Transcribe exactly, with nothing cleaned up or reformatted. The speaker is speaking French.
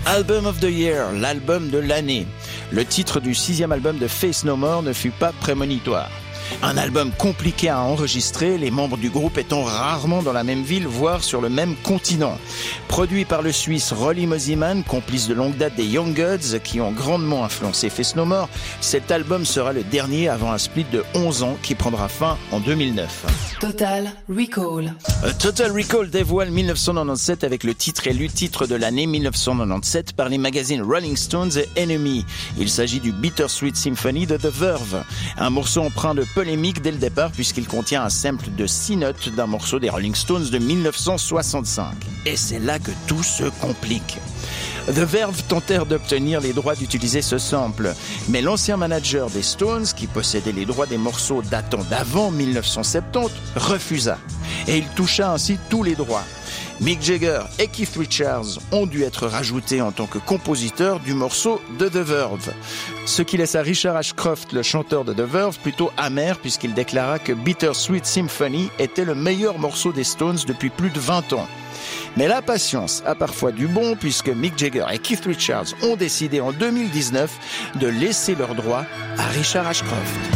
Album of the Year, l'album de l'année. Le titre du sixième album de Faith No More ne fut pas prémonitoire. Un album compliqué à enregistrer, les membres du groupe étant rarement dans la même ville, voire sur le même continent. Produit par le Suisse Rolly Mosimann, complice de longue date des Young Gods, qui ont grandement influencé Faith No More, cet album sera le dernier avant un split de onze ans qui prendra fin en deux mille neuf. Total Recall. Total Recall dévoile mille neuf cent quatre-vingt-dix-sept avec le titre élu titre de l'année mille neuf cent quatre-vingt-dix-sept par les magazines Rolling Stones et Enemy. Il s'agit du Bittersweet Symphony de The Verve, un morceau empreint de polémique dès le départ puisqu'il contient un sample de six notes d'un morceau des Rolling Stones de mille neuf cent soixante-cinq. Et c'est là que tout se complique. The Verve tentèrent d'obtenir les droits d'utiliser ce sample, mais l'ancien manager des Stones, qui possédait les droits des morceaux datant d'avant mille neuf cent soixante-dix, refusa. Et il toucha ainsi tous les droits. Mick Jagger et Keith Richards ont dû être rajoutés en tant que compositeurs du morceau de The Verve. Ce qui laissa Richard Ashcroft, le chanteur de The Verve, plutôt amer puisqu'il déclara que Bittersweet Symphony était le meilleur morceau des Stones depuis plus de vingt ans. Mais la patience a parfois du bon puisque Mick Jagger et Keith Richards ont décidé en deux mille dix-neuf de laisser leurs droits à Richard Ashcroft.